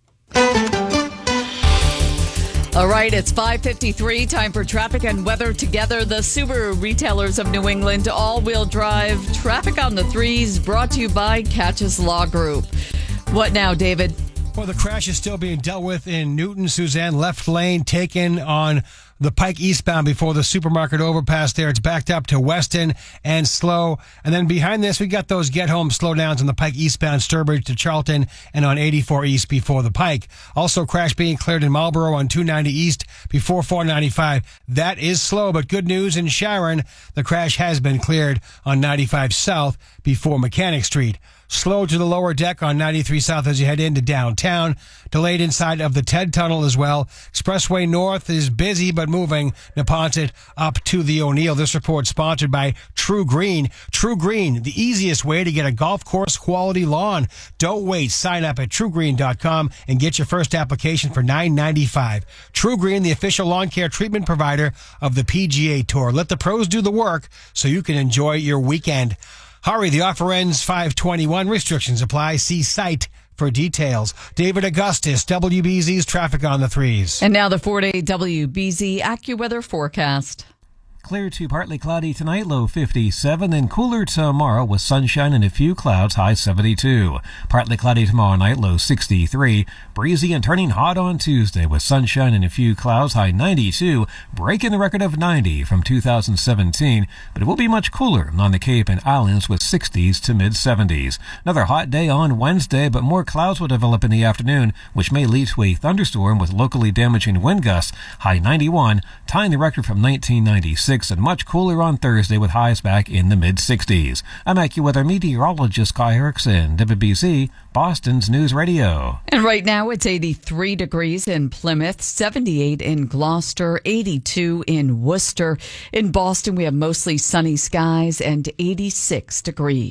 All right, it's five fifty-three, time for traffic and weather together. The Subaru retailers of New England, all-wheel drive, traffic on the threes, brought to you by Catches Law Group. What now, David? Well, the crash is still being dealt with in Newton. Suzanne, left lane taken on the Pike eastbound before the supermarket overpass there. It's backed up to Weston and slow. And then behind this, we got those get home slowdowns on the Pike eastbound, Sturbridge to Charlton, and on eighty-four East before the Pike. Also, crash being cleared in Marlboro on two ninety East before four ninety-five. That is slow, but good news in Sharon. The crash has been cleared on ninety-five South before Mechanic Street. Slow to the lower deck on ninety-three South as you head into downtown. Delayed inside of the Ted Tunnel as well. Expressway North is busy but moving. Neponset up to the O'Neill. This report sponsored by True Green. True Green, the easiest way to get a golf course quality lawn. Don't wait. Sign up at true green dot com and get your first application for nine ninety-five. True Green, the official lawn care treatment provider of the P G A Tour. Let the pros do the work so you can enjoy your weekend. Hurry, the offer ends five twenty-one. Restrictions apply. See site for details. David Augustus, W B Z's traffic on the threes. And now the four-day W B Z AccuWeather forecast. Clear to partly cloudy tonight, low fifty-seven, then cooler tomorrow with sunshine and a few clouds, high seventy-two. Partly cloudy tomorrow night, low sixty-three. Breezy and turning hot on Tuesday with sunshine and a few clouds, high ninety-two, breaking the record of ninety from two thousand seventeen, but it will be much cooler on the Cape and Islands with sixties to mid-seventies. Another hot day on Wednesday, but more clouds will develop in the afternoon, which may lead to a thunderstorm with locally damaging wind gusts, high ninety-one, tying the record from nineteen ninety-six. And much cooler on Thursday with highs back in the mid-sixties. I'm AccuWeather meteorologist Kai Erickson, W B Z, Boston's News Radio. And right now it's eighty-three degrees in Plymouth, seventy-eight in Gloucester, eighty-two in Worcester. In Boston, we have mostly sunny skies and eighty-six degrees.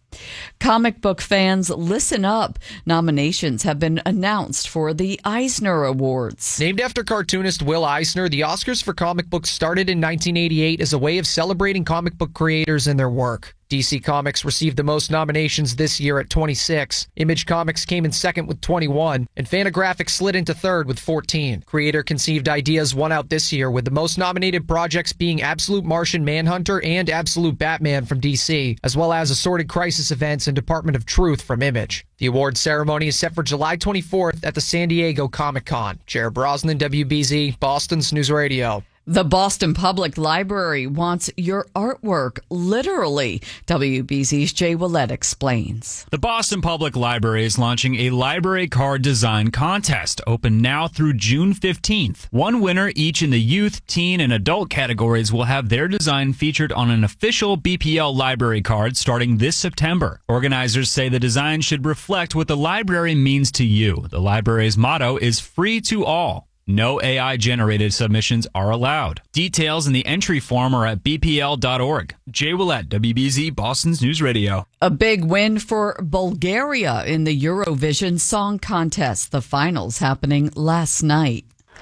Comic book fans, listen up. Nominations have been announced for the Eisner Awards. Named after cartoonist Will Eisner, the Oscars for comic books started in nineteen eighty-eight as a way of celebrating comic book creators and their work. D C Comics received the most nominations this year at twenty-six. Image Comics came in second with twenty-one, and Fantagraphics slid into third with fourteen. Creator-conceived ideas won out this year, with the most nominated projects being Absolute Martian Manhunter and Absolute Batman from D C, as well as Assorted Crisis Events and Department of Truth from Image. The award ceremony is set for July twenty-fourth at the San Diego Comic-Con. Jared Brosnan, W B Z, Boston's News Radio. The Boston Public Library wants your artwork, literally. W B Z's Jay Willett explains. The Boston Public Library is launching a library card design contest, open now through June fifteenth. One winner each in the youth, teen, and adult categories will have their design featured on an official B P L library card starting this September. Organizers say the design should reflect what the library means to you. The library's motto is free to all. No A I-generated submissions are allowed. Details in the entry form are at b p l dot org. Jay Willett, W B Z, Boston's News Radio. A big win for Bulgaria in the Eurovision Song Contest. The finals happening last night.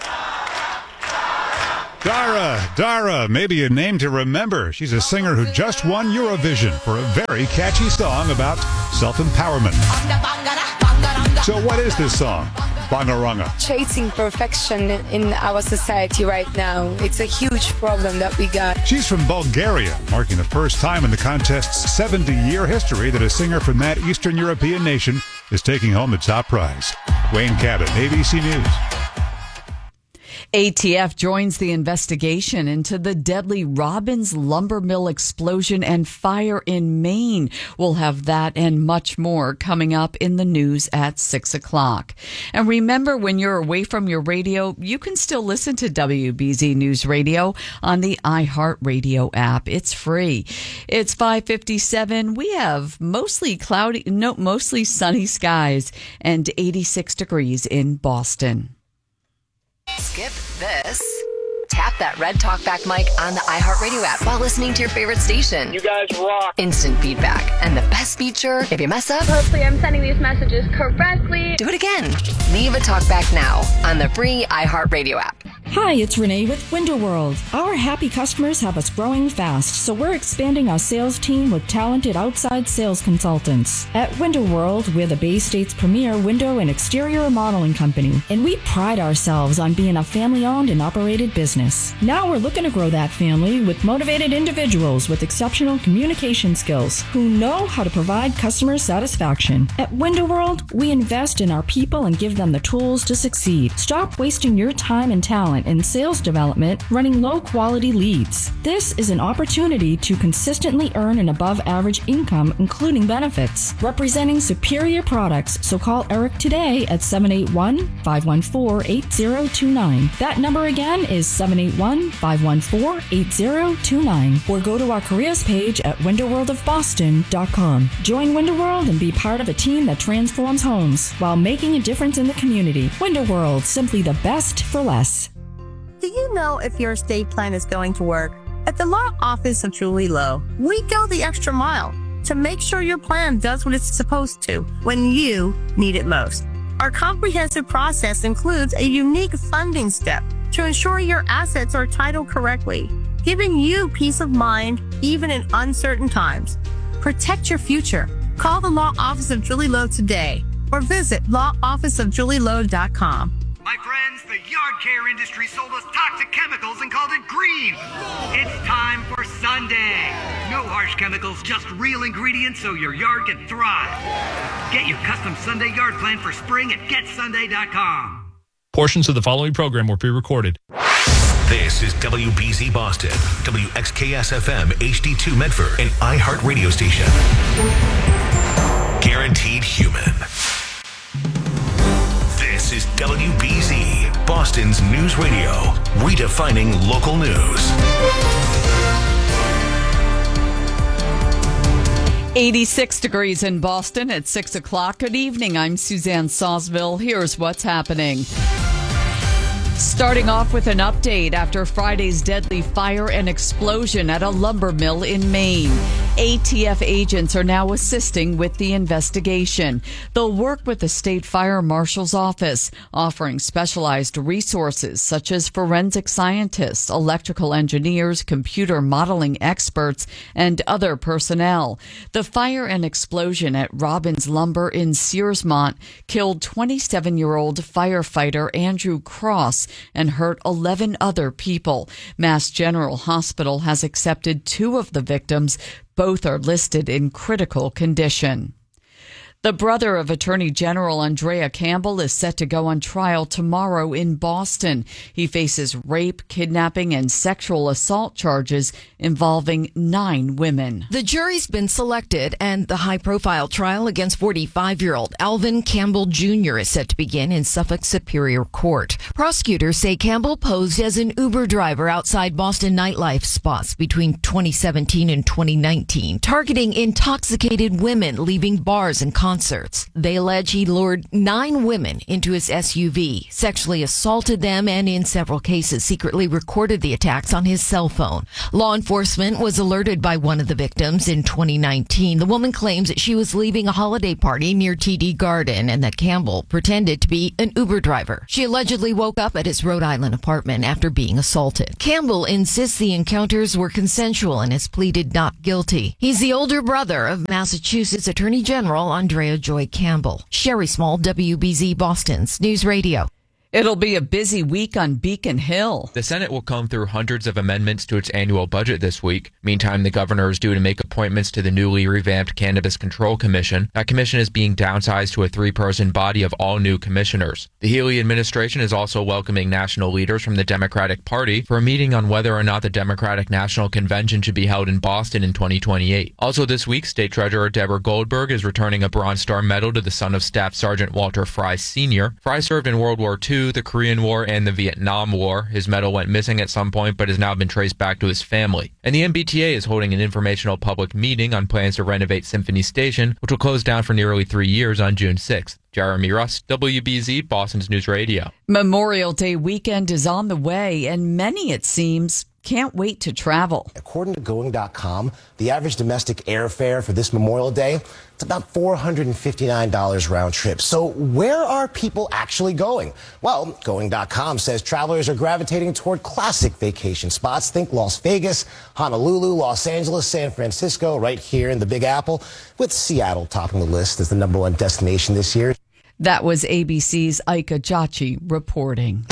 Dara, Dara, maybe a name to remember. She's a singer who just won Eurovision for a very catchy song about self-empowerment. So what is this song? Bangaranga. Chasing perfection in our society right now. It's a huge problem that we got. She's from Bulgaria, marking the first time in the contest's seventy-year history that a singer from that Eastern European nation is taking home the top prize. Wayne Cabot, A B C News. A T F joins the investigation into the deadly Robbins lumber mill explosion and fire in Maine. We'll have that and much more coming up in the news at six o'clock. And remember, when you're away from your radio, you can still listen to W B Z News Radio on the iHeartRadio app. It's free. It's five fifty-seven. We have mostly cloudy, no, mostly sunny skies and eighty-six degrees in Boston. Skip this. Tap that red talkback mic on the iHeartRadio app while listening to your favorite station. You guys rock. Instant feedback. And the best feature, if you mess up, hopefully I'm sending these messages correctly. Do it again. Leave a talkback now on the free iHeartRadio app. Hi, it's Renee with Window World. Our happy customers have us growing fast, so we're expanding our sales team with talented outside sales consultants. At Window World, we're the Bay State's premier window and exterior remodeling company, and we pride ourselves on being a family-owned and operated business. Now we're looking to grow that family with motivated individuals with exceptional communication skills who know how to provide customer satisfaction. At Window World, we invest in our people and give them the tools to succeed. Stop wasting your time and talent in sales development running low-quality leads. This is an opportunity to consistently earn an above-average income, including benefits. Representing superior products, so call Eric today at seven eight one, five one four, eight zero two nine. That number again is seven eight one, five one four, eight zero two nine. Or go to our careers page at window world of boston dot com. Join Window World and be part of a team that transforms homes while making a difference in the community. Window World, simply the best for less. Do you know if your estate plan is going to work? At the law office of Julie Lowe, we go the extra mile to make sure your plan does what it's supposed to when you need it most. Our comprehensive process includes a unique funding step to ensure your assets are titled correctly, giving you peace of mind even in uncertain times. Protect your future. Call the Law Office of Julie Lowe today or visit law office of julie lowe dot com. My friends, the yard care industry sold us toxic chemicals and called it green. It's time for Sunday. No harsh chemicals, just real ingredients so your yard can thrive. Get your custom Sunday yard plan for spring at get sunday dot com. Portions of the following program were pre-recorded. This is W B Z Boston, W X K S F M H D two Medford, an iHeart radio station. Guaranteed human. This is W B Z, Boston's news radio, redefining local news. eighty-six degrees in Boston at six o'clock. Good evening. I'm Suzanne Sawsville. Here's what's happening. Starting off with an update after Friday's deadly fire and explosion at a lumber mill in Maine. A T F agents are now assisting with the investigation. They'll work with the state fire marshal's office, offering specialized resources such as forensic scientists, electrical engineers, computer modeling experts, and other personnel. The fire and explosion at Robbins Lumber in Searsmont killed twenty-seven-year-old firefighter Andrew Cross and hurt eleven other people. Mass General Hospital has accepted two of the victims. Both are listed in critical condition. The brother of Attorney General Andrea Campbell is set to go on trial tomorrow in Boston. He faces rape, kidnapping, and sexual assault charges involving nine women. The jury's been selected, and the high-profile trial against forty-five-year-old Alvin Campbell Junior is set to begin in Suffolk Superior Court. Prosecutors say Campbell posed as an Uber driver outside Boston nightlife spots between twenty seventeen and twenty nineteen, targeting intoxicated women leaving bars and concerts. They allege he lured nine women into his S U V, sexually assaulted them, and in several cases secretly recorded the attacks on his cell phone. Law enforcement was alerted by one of the victims in twenty nineteen. The woman claims that she was leaving a holiday party near T D Garden and that Campbell pretended to be an Uber driver. She allegedly woke up at his Rhode Island apartment after being assaulted. Campbell insists the encounters were consensual and has pleaded not guilty. He's the older brother of Massachusetts Attorney General Andrea Joy Campbell. Sherry Small, W B Z Boston's News Radio. It'll be a busy week on Beacon Hill. The Senate will come through hundreds of amendments to its annual budget this week. Meantime, the governor is due to make appointments to the newly revamped Cannabis Control Commission. That commission is being downsized to a three-person body of all new commissioners. The Healy administration is also welcoming national leaders from the Democratic Party for a meeting on whether or not the Democratic National Convention should be held in Boston in twenty twenty-eight. Also this week, State Treasurer Deborah Goldberg is returning a Bronze Star Medal to the son of Staff Sergeant Walter Fry Senior Fry served in World War Two, the Korean War, and the Vietnam War. His medal went missing at some point, but has now been traced back to his family. And the M B T A is holding an informational public meeting on plans to renovate Symphony Station, which will close down for nearly three years on June sixth. Jeremy Russ, W B Z, Boston's News Radio. Memorial Day weekend is on the way, and many, it seems, can't wait to travel. According to Going dot com, the average domestic airfare for this Memorial Day, it's about four hundred fifty-nine dollars round trip. So where are people actually going? Well, Going dot com says travelers are gravitating toward classic vacation spots. Think Las Vegas, Honolulu, Los Angeles, San Francisco, right here in the Big Apple, with Seattle topping the list as the number one destination this year. That was A B C's Ika Jachi reporting.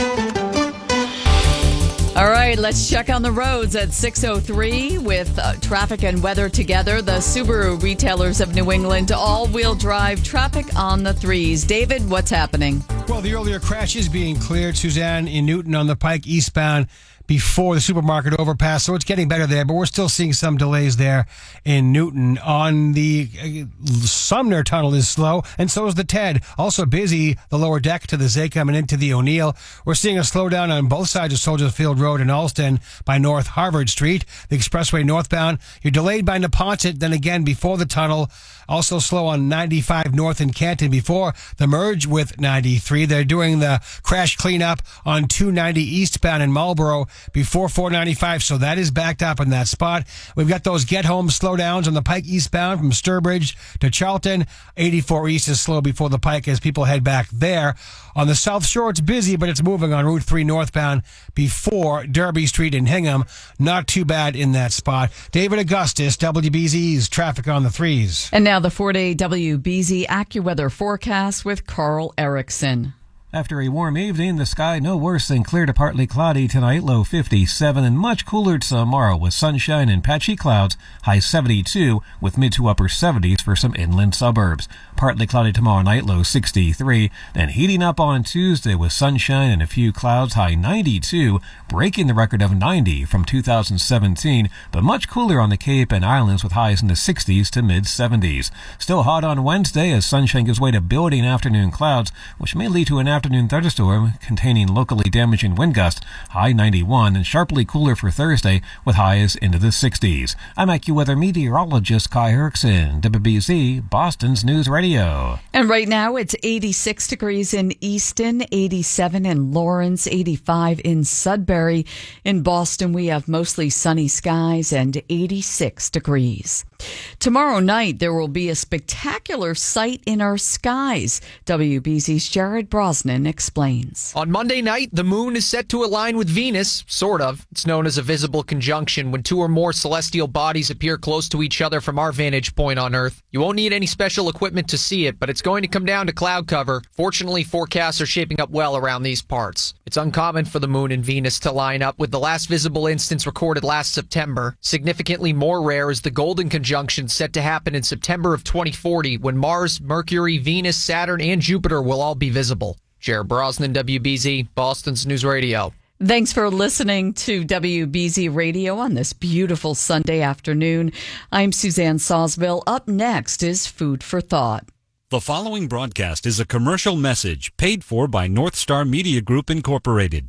All right, let's check on the roads at six oh three with uh, traffic and weather together. The Subaru retailers of New England, all-wheel drive traffic on the threes. David, what's happening? Well, the earlier crash is being cleared, Suzanne, in Newton on the Pike eastbound before the supermarket overpass, so it's getting better there, but we're still seeing some delays there in Newton. On the uh, Sumner Tunnel is slow, and so is the Ted. Also busy, the lower deck to the Zachem and into the O'Neill. We're seeing a slowdown on both sides of Soldier Field Road in Alston by North Harvard Street. The expressway northbound, you're delayed by Neponset, then again before the tunnel. Also slow on ninety-five north in Canton before the merge with ninety-three. They're doing the crash cleanup on two ninety eastbound in Marlboro before four ninety-five, so that is backed up in that spot. We've got those get home slowdowns on the Pike eastbound from Sturbridge to Charlton. eighty-four east is slow before the Pike as people head back there. On the South Shore, it's busy, but it's moving on Route three northbound before Derby Street in Hingham. Not too bad in that spot. David Augustus, W B Z's Traffic on the Threes. And now the four-day W B Z AccuWeather forecast with Carl Erickson. After a warm evening, the sky no worse than clear to partly cloudy tonight, low fifty-seven, and much cooler tomorrow with sunshine and patchy clouds, high seventy-two, with mid to upper seventies for some inland suburbs. Partly cloudy tomorrow night, low sixty-three, then heating up on Tuesday with sunshine and a few clouds, high ninety-two, breaking the record of ninety from two thousand seventeen, but much cooler on the Cape and Islands with highs in the sixties to mid seventies. Still hot on Wednesday as sunshine gives way to building afternoon clouds, which may lead to an afternoon thunderstorm containing locally damaging wind gusts, high ninety-one, and sharply cooler for Thursday with highs into the sixties. I'm AccuWeather meteorologist Kai Erickson, W B Z, Boston's News Radio. And right now it's eighty-six degrees in Easton, eighty-seven in Lawrence, eighty-five in Sudbury. In Boston, we have mostly sunny skies and eighty-six degrees. Tomorrow night, there will be a spectacular sight in our skies. W B Z's Jared Brosnan explains. On Monday night, the moon is set to align with Venus, sort of. It's known as a visible conjunction when two or more celestial bodies appear close to each other from our vantage point on Earth. You won't need any special equipment to see it, but it's going to come down to cloud cover. Fortunately, forecasts are shaping up well around these parts. It's uncommon for the moon and Venus to line up, with the last visible instance recorded last September. Significantly more rare is the golden conjunction set to happen in September of twenty forty, when Mars, Mercury, Venus, Saturn, and Jupiter will all be visible. Jared Brosnan, W B Z, Boston's News Radio. Thanks for listening to W B Z Radio on this beautiful Sunday afternoon. I'm Suzanne Sawsville. Up next is Food for Thought. The following broadcast is a commercial message paid for by North Star Media Group, Incorporated.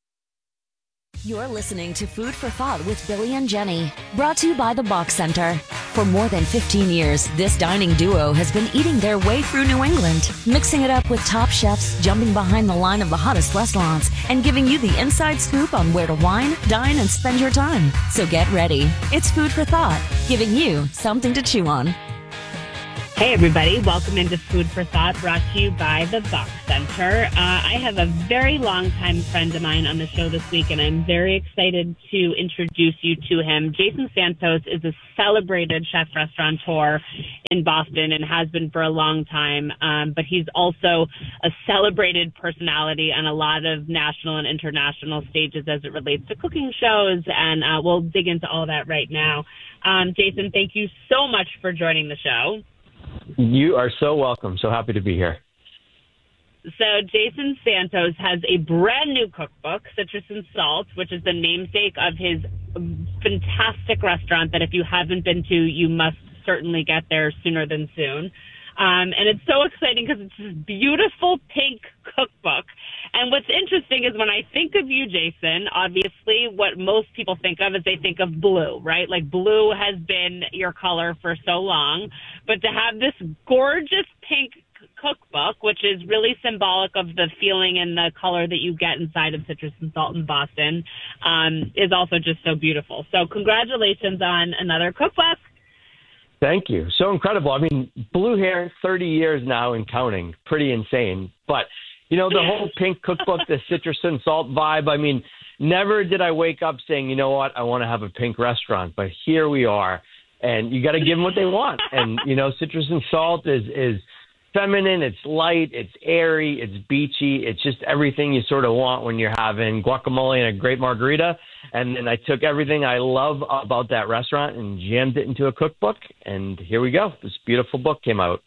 You're listening to Food for Thought with Billy and Jenny, brought to you by the Bach Center. For more than fifteen years, this dining duo has been eating their way through New England, mixing it up with top chefs, jumping behind the line of the hottest restaurants, and giving you the inside scoop on where to wine, dine, and spend your time. So get ready. It's Food for Thought, giving you something to chew on. Hey, everybody. Welcome into Food for Thought, brought to you by the Bach Center. Uh, I have a very long-time friend of mine on the show this week, and I'm very excited to introduce you to him. Jason Santos is a celebrated chef restaurateur in Boston and has been for a long time, um, but he's also a celebrated personality on a lot of national and international stages as it relates to cooking shows, and uh, we'll dig into all that right now. Um, Jason, thank you so much for joining the show. You are so welcome. So happy to be here. So Jason Santos has a brand new cookbook, Citrus and Salt, which is the namesake of his fantastic restaurant that if you haven't been to, you must certainly get there sooner than soon. Um, and it's so exciting because it's this beautiful pink cookbook. And what's interesting is when I think of you, Jason, obviously what most people think of is they think of blue, right? Like blue has been your color for so long. But to have this gorgeous pink cookbook, which is really symbolic of the feeling and the color that you get inside of Citrus and Salt in Boston, um, is also just so beautiful. So congratulations on another cookbook. Thank you. So incredible. I mean, blue hair, thirty years now and counting. Pretty insane. But, you know, the whole pink cookbook, the citrus and salt vibe, I mean, never did I wake up saying, you know what, I want to have a pink restaurant. But here we are. And you got to give them what they want. And, you know, citrus and salt is, is feminine. It's light. It's airy. It's beachy. It's just everything you sort of want when you're having guacamole and a great margarita. And then I took everything I love about that restaurant and jammed it into a cookbook. And here we go. This beautiful book came out.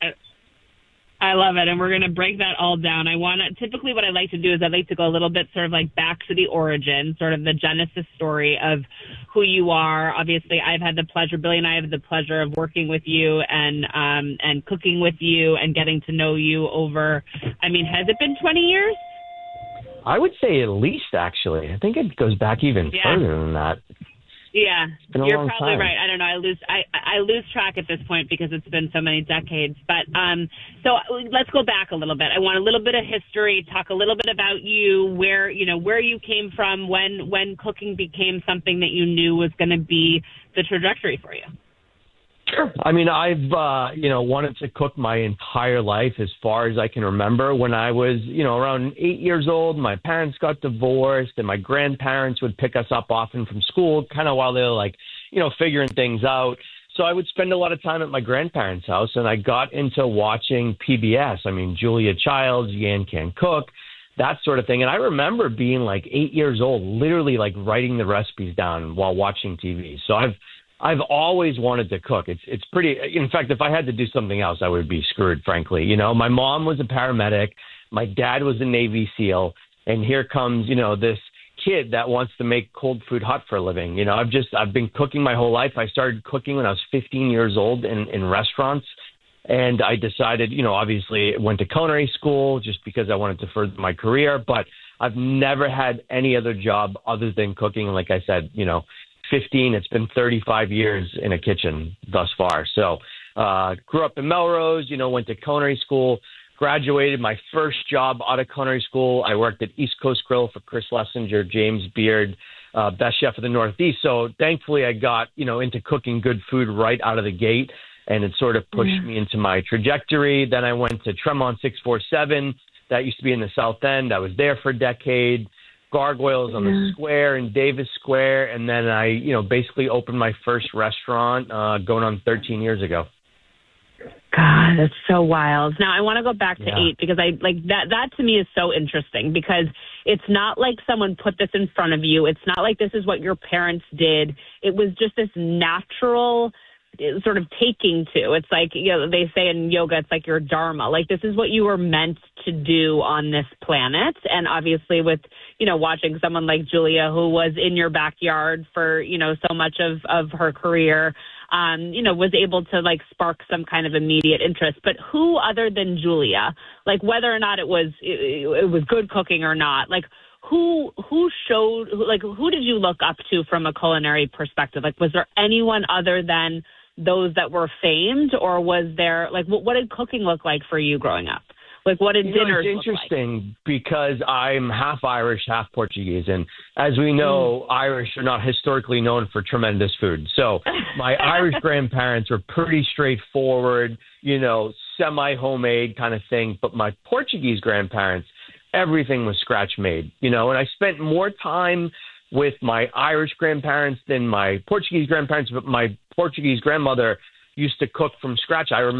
I love it. And we're going to break that all down. I want to, typically what I like to do is I like to go a little bit sort of like back to the origin, sort of the genesis story of who you are. Obviously, I've had the pleasure, Billy and I have the pleasure of working with you and, um, and cooking with you and getting to know you over, I mean, has it been twenty years? I would say at least, actually. I think it goes back even Yeah. further than that. Yeah, been a you're long probably time. right. I don't know. I lose I, I lose track at this point because it's been so many decades. But um, so let's go back a little bit. I want a little bit of history. Talk a little bit about you, where you know where you came from, when when cooking became something that you knew was going to be the trajectory for you. Sure. I mean, I've, uh, you know, wanted to cook my entire life as far as I can remember. When I was, you know, around eight years old, my parents got divorced and my grandparents would pick us up often from school, kind of while they were like, you know, figuring things out. So I would spend a lot of time at my grandparents' house, and I got into watching P B S. I mean, Julia Childs, Yan Can Cook, that sort of thing. And I remember being like eight years old, literally like writing the recipes down while watching T V. So I've, I've always wanted to cook. It's it's pretty. In fact, if I had to do something else, I would be screwed, frankly. You know, my mom was a paramedic. My dad was a Navy SEAL. And here comes, you know, this kid that wants to make cold food hot for a living. You know, I've just I've been cooking my whole life. I started cooking when I was fifteen years old in, in restaurants. And I decided, you know, obviously went to culinary school just because I wanted to further my career. But I've never had any other job other than cooking. And like I said, you know, fifteen, it's been thirty-five years in a kitchen thus far. So uh, grew up in Melrose, you know, went to culinary school, graduated. My first job out of culinary school, I worked at East Coast Grill for Chris Lessinger, James Beard, uh, best chef of the Northeast. So thankfully I got, you know, into cooking good food right out of the gate, and it sort of pushed yeah. me into my trajectory. Then I went to Tremont six four seven. That used to be in the South End. I was there for a decade. Gargoyles on yeah. the Square in Davis Square. And then I, you know, basically opened my first restaurant uh, going on thirteen years ago. God, that's so wild. Now I want to go back to Yeah. eight because I like that. That to me is so interesting because it's not like someone put this in front of you. It's not like this is what your parents did. It was just this natural sort of taking to. It's like, you know, they say in yoga, it's like your dharma. Like this is what you were meant to do on this planet. And obviously with, you know, watching someone like Julia, who was in your backyard for, you know, so much of, of her career, um, you know, was able to like spark some kind of immediate interest. But who other than Julia, like whether or not it was, it, it was good cooking or not, like who, who showed, like, who did you look up to from a culinary perspective? Like, was there anyone other than those that were famed, or was there, like, what, what did cooking look like for you growing up? Like, what did You know, dinners it's look interesting because I'm half Irish, half Portuguese. And as we know, mm. Irish are not historically known for tremendous food. So my Irish grandparents were pretty straightforward, you know, semi-homemade kind of thing. But my Portuguese grandparents, everything was scratch made, you know, and I spent more time with my Irish grandparents than my Portuguese grandparents, but my Portuguese grandmother used to cook from scratch. I remember